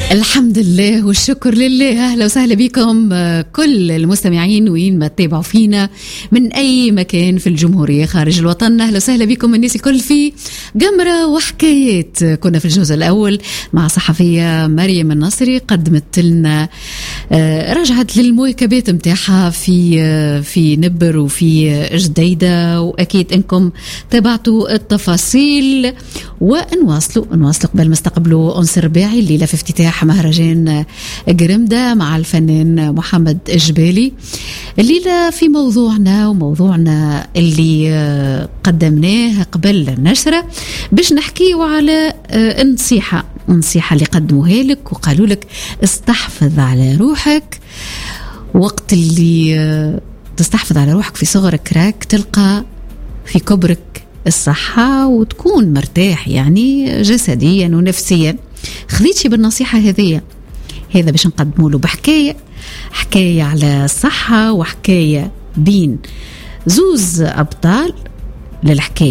الحمد لله والشكر لله. أهلا وسهلا بكم كل المستمعين وين ما تتابعوا فينا من أي مكان في الجمهورية خارج الوطن. أهلا وسهلا بكم الناس الكل في جمرة وحكايات. كنا في الجزء الأول مع صحفية مريم النصري قدمت لنا رجعت للمواكبات متاعها في نبر وفي جديدة، وأكيد أنكم تابعتوا التفاصيل. ونواصلوا قبل ما استقبلوا أنس رباعي الليلة في افتتاح مهرجان جرمدة مع الفنان محمد الجبالي. الليلة في موضوعنا اللي قدمناه قبل النشرة باش نحكيه على النصيحة اللي قدموها لك وقالوا لك استحفظ على روحك. وقت اللي تستحفظ على روحك في صغرك راك تلقى في كبرك الصحة وتكون مرتاح يعني جسديا ونفسيا. خذيتي بالنصيحة هذا باش نقدموا له بحكاية على الصحة، وحكاية بين زوز أبطال للحكاية.